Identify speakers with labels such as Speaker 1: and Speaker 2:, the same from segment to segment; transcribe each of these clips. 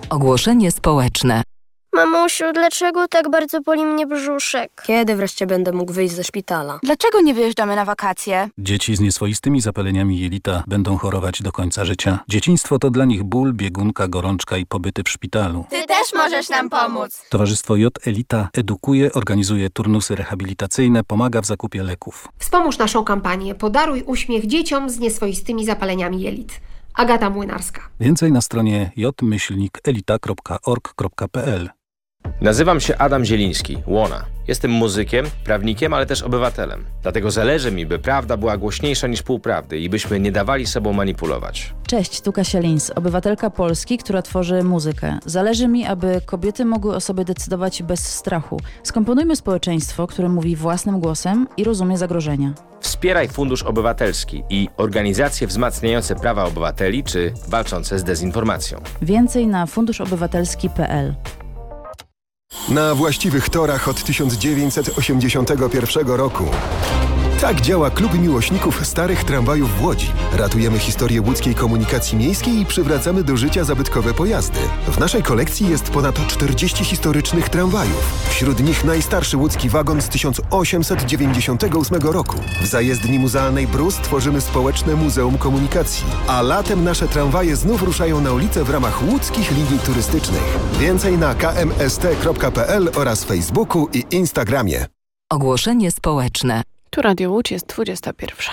Speaker 1: Ogłoszenie społeczne.
Speaker 2: Mamusiu, dlaczego tak bardzo boli mnie brzuszek?
Speaker 3: Kiedy wreszcie będę mógł wyjść ze szpitala?
Speaker 4: Dlaczego nie wyjeżdżamy na wakacje?
Speaker 5: Dzieci z nieswoistymi zapaleniami jelita będą chorować do końca życia. Dzieciństwo to dla nich ból, biegunka, gorączka i pobyty w szpitalu.
Speaker 4: Ty też możesz nam pomóc.
Speaker 5: Towarzystwo J Elita edukuje, organizuje turnusy rehabilitacyjne, pomaga w zakupie leków.
Speaker 6: Wspomóż naszą kampanię Podaruj uśmiech dzieciom z nieswoistymi zapaleniami jelit. Agata Młynarska.
Speaker 5: Więcej na stronie j-elita.org.pl.
Speaker 7: Nazywam się Adam Zieliński, Łona. Jestem muzykiem, prawnikiem, ale też obywatelem. Dlatego zależy mi, by prawda była głośniejsza niż półprawdy i byśmy nie dawali sobą manipulować.
Speaker 8: Cześć, tu Kasia Lins, obywatelka Polski, która tworzy muzykę. Zależy mi, aby kobiety mogły o sobie decydować bez strachu. Skomponujmy społeczeństwo, które mówi własnym głosem i rozumie zagrożenia.
Speaker 7: Wspieraj Fundusz Obywatelski i organizacje wzmacniające prawa obywateli czy walczące z dezinformacją.
Speaker 8: Więcej na funduszobywatelski.pl.
Speaker 9: Na właściwych torach od 1981 roku. Tak działa Klub Miłośników Starych Tramwajów w Łodzi. Ratujemy historię łódzkiej komunikacji miejskiej i przywracamy do życia zabytkowe pojazdy. W naszej kolekcji jest ponad 40 historycznych tramwajów. Wśród nich najstarszy łódzki wagon z 1898 roku. W zajezdni muzealnej Brus tworzymy społeczne Muzeum Komunikacji. A latem nasze tramwaje znów ruszają na ulicę w ramach łódzkich linii turystycznych. Więcej na kmst.pl oraz Facebooku i Instagramie.
Speaker 1: Ogłoszenie społeczne.
Speaker 10: Tu Radio Łódź, jest 21.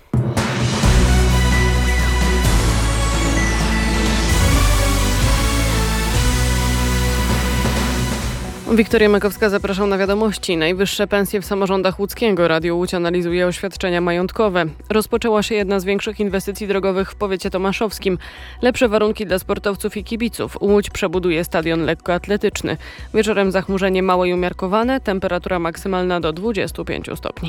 Speaker 10: Wiktoria Makowska, zapraszam na wiadomości. Najwyższe pensje w samorządach łódzkiego. Radio Łódź analizuje oświadczenia majątkowe. Rozpoczęła się jedna z większych inwestycji drogowych w powiecie tomaszowskim. Lepsze warunki dla sportowców i kibiców. Łódź przebuduje stadion lekkoatletyczny. Wieczorem zachmurzenie małe i umiarkowane, temperatura maksymalna do 25 stopni.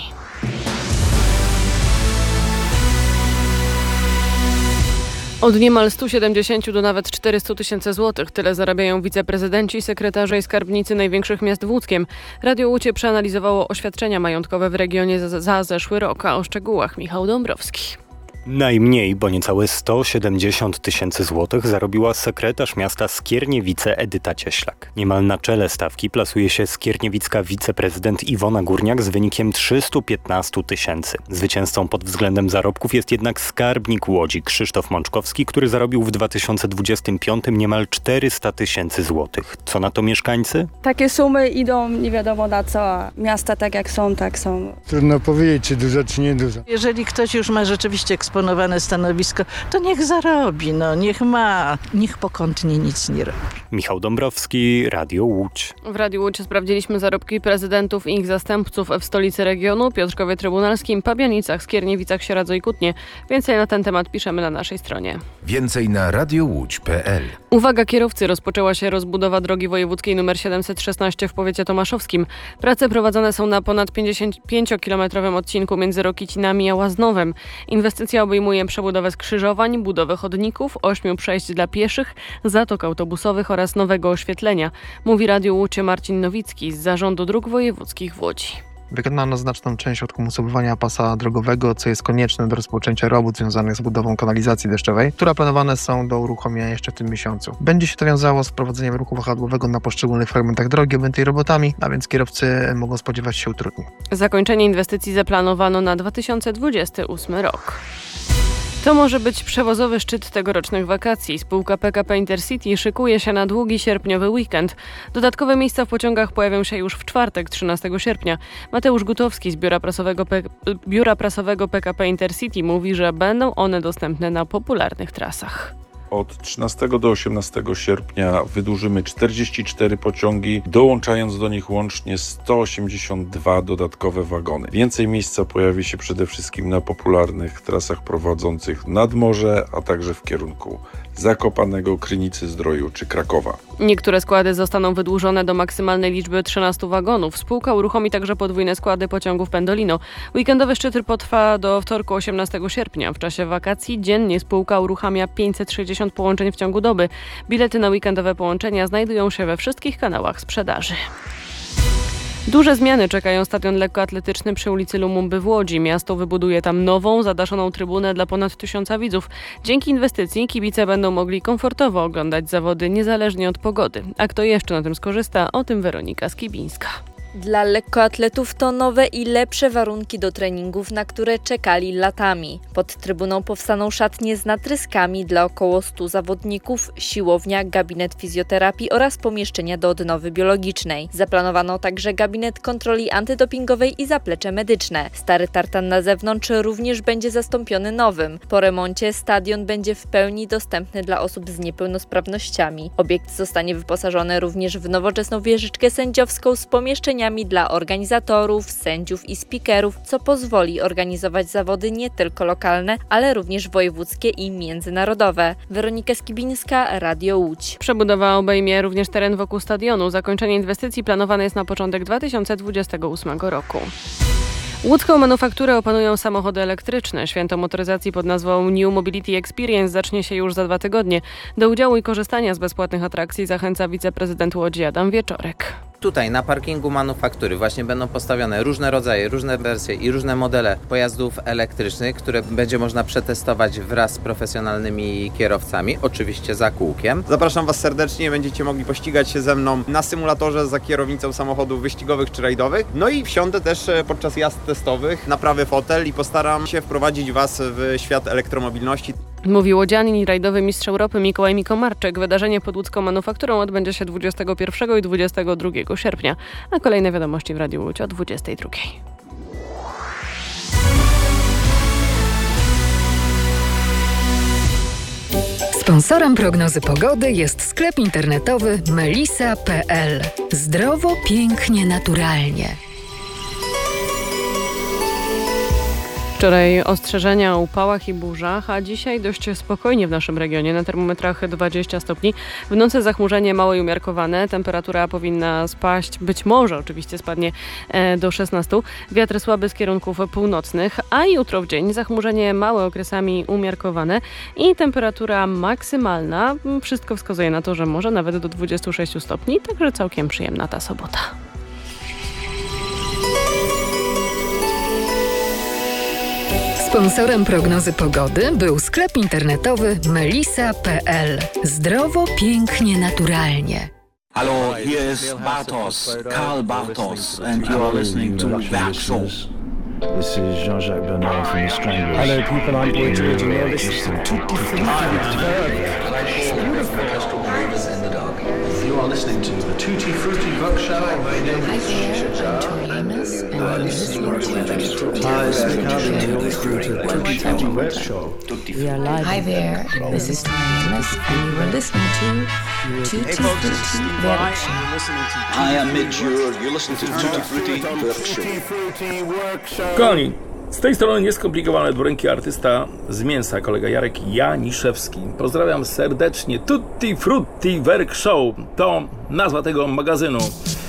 Speaker 10: Od niemal 170 do nawet 400 tysięcy złotych. Tyle zarabiają wiceprezydenci, sekretarze i skarbnicy największych miast w Łódzkiem. Radio Łódź przeanalizowało oświadczenia majątkowe w regionie za zeszły rok, a o szczegółach Michał Dąbrowski.
Speaker 11: Najmniej, bo niecałe 170 tysięcy złotych zarobiła sekretarz miasta Skierniewice Edyta Cieślak. Niemal na czele stawki plasuje się skierniewicka wiceprezydent Iwona Górniak z wynikiem 315 tysięcy. Zwycięzcą pod względem zarobków jest jednak skarbnik Łodzi Krzysztof Mączkowski, który zarobił w 2025 niemal 400 tysięcy złotych. Co na to mieszkańcy?
Speaker 12: Takie sumy idą nie wiadomo na co, a miasta tak jak są, tak są.
Speaker 13: Trudno powiedzieć, czy dużo, czy nie dużo.
Speaker 14: Jeżeli ktoś już ma rzeczywiście eksponowane stanowisko, to niech zarobi, niech pokątnie nic nie robi.
Speaker 11: Michał Dąbrowski, Radio Łódź.
Speaker 10: W Radiu Łódź sprawdziliśmy zarobki prezydentów i ich zastępców w stolicy regionu, Piotrkowie Trybunalskim, Pabianicach, Skierniewicach, Sieradzu i Kutnie. Więcej na ten temat piszemy na naszej stronie.
Speaker 15: Więcej na radiołódź.pl.
Speaker 10: Uwaga kierowcy, rozpoczęła się rozbudowa drogi wojewódzkiej nr 716 w powiecie tomaszowskim. Prace prowadzone są na ponad 55-kilometrowym odcinku między Rokitnami a Łaznowem. Inwestycja obejmuje przebudowę skrzyżowań, budowę chodników, 8 przejść dla pieszych, zatok autobusowych oraz nowego oświetlenia, mówi Radiu Łódź Marcin Nowicki z Zarządu Dróg Wojewódzkich w Łodzi.
Speaker 16: Wykonano znaczną część odkomusowywania pasa drogowego, co jest konieczne do rozpoczęcia robót związanych z budową kanalizacji deszczowej, które planowane są do uruchomienia jeszcze w tym miesiącu. Będzie się to wiązało z prowadzeniem ruchu wahadłowego na poszczególnych fragmentach drogi objętej robotami, a więc kierowcy mogą spodziewać się utrudnień.
Speaker 10: Zakończenie inwestycji zaplanowano na 2028 rok. To może być przewozowy szczyt tegorocznych wakacji. Spółka PKP Intercity szykuje się na długi sierpniowy weekend. Dodatkowe miejsca w pociągach pojawią się już w czwartek, 13 sierpnia. Mateusz Gutowski z biura prasowego PKP Intercity mówi, że będą one dostępne na popularnych trasach.
Speaker 17: Od 13 do 18 sierpnia wydłużymy 44 pociągi, dołączając do nich łącznie 182 dodatkowe wagony. Więcej miejsca pojawi się przede wszystkim na popularnych trasach prowadzących nad morze, a także w kierunku Zakopanego, Krynicy-Zdroju czy Krakowa.
Speaker 10: Niektóre składy zostaną wydłużone do maksymalnej liczby 13 wagonów. Spółka uruchomi także podwójne składy pociągów Pendolino. Weekendowy szczyt potrwa do wtorku 18 sierpnia. W czasie wakacji dziennie spółka uruchamia 560 połączeń w ciągu doby. Bilety na weekendowe połączenia znajdują się we wszystkich kanałach sprzedaży. Duże zmiany czekają stadion lekkoatletyczny przy ulicy Lumumby w Łodzi. Miasto wybuduje tam nową, zadaszoną trybunę dla ponad 1000 widzów. Dzięki inwestycji kibice będą mogli komfortowo oglądać zawody niezależnie od pogody. A kto jeszcze na tym skorzysta? O tym Weronika Skibińska.
Speaker 18: Dla lekkoatletów to nowe i lepsze warunki do treningów, na które czekali latami. Pod trybuną powstaną szatnie z natryskami dla około 100 zawodników, siłownia, gabinet fizjoterapii oraz pomieszczenia do odnowy biologicznej. Zaplanowano także gabinet kontroli antydopingowej i zaplecze medyczne. Stary tartan na zewnątrz również będzie zastąpiony nowym. Po remoncie stadion będzie w pełni dostępny dla osób z niepełnosprawnościami. Obiekt zostanie wyposażony również w nowoczesną wieżyczkę sędziowską z pomieszczeniami dla organizatorów, sędziów i spikerów, co pozwoli organizować zawody nie tylko lokalne, ale również wojewódzkie i międzynarodowe. Weronika Skibińska, Radio Łódź.
Speaker 10: Przebudowa obejmie również teren wokół stadionu. Zakończenie inwestycji planowane jest na początek 2028 roku. Łódzką manufakturę opanują samochody elektryczne. Święto motoryzacji pod nazwą New Mobility Experience zacznie się już za 2 tygodnie. Do udziału i korzystania z bezpłatnych atrakcji zachęca wiceprezydent Łodzi Adam Wieczorek.
Speaker 19: Tutaj na parkingu manufaktury właśnie będą postawione różne rodzaje, różne wersje i różne modele pojazdów elektrycznych, które będzie można przetestować wraz z profesjonalnymi kierowcami, oczywiście za kółkiem.
Speaker 20: Zapraszam Was serdecznie, będziecie mogli pościgać się ze mną na symulatorze za kierownicą samochodów wyścigowych czy rajdowych. No i wsiądę też podczas jazd testowych na prawy fotel i postaram się wprowadzić Was w świat elektromobilności.
Speaker 10: Mówił łodzianin i rajdowy mistrz Europy Mikołaj Mikomarczyk. Wydarzenie pod łódzką manufakturą odbędzie się 21 i 22 sierpnia, a kolejne wiadomości w Radiu Łódź o 22.
Speaker 1: Sponsorem prognozy pogody jest sklep internetowy melisa.pl. Zdrowo, pięknie, naturalnie.
Speaker 10: Wczoraj ostrzeżenia o upałach i burzach, a dzisiaj dość spokojnie w naszym regionie. Na termometrach 20 stopni. W nocy zachmurzenie małe i umiarkowane. Temperatura powinna spaść, być może oczywiście spadnie do 16. Wiatr słaby z kierunków północnych, a jutro w dzień zachmurzenie małe, okresami umiarkowane i temperatura maksymalna. Wszystko wskazuje na to, że może nawet do 26 stopni, także całkiem przyjemna ta sobota.
Speaker 1: Sponsorem prognozy pogody był sklep internetowy melisa.pl. Zdrowo, pięknie, naturalnie.
Speaker 21: Hello, here is Bartos, Karl Bartos, and you are listening to Werkshow.
Speaker 22: This is Jean-Jacques Bernard from the Stranglers. Hello people, I'm Boyd George and you're listening to Tutti
Speaker 23: You are listening to the Tutti Frutti Workshop. My name is Shija, and you are listening to the Tutti Frutti Workshop.
Speaker 24: We are live. Hi there, this is Amos, and you are listening to Tutti Frutti Workshop.
Speaker 21: I am Midge, you're listening to Tutti Frutti Workshop.
Speaker 25: Kochani, z tej strony nieskomplikowane dwuręki artysta z mięsa, kolega Jarek Janiszewski. Pozdrawiam serdecznie. Tutti Frutti Workshop to nazwa tego magazynu.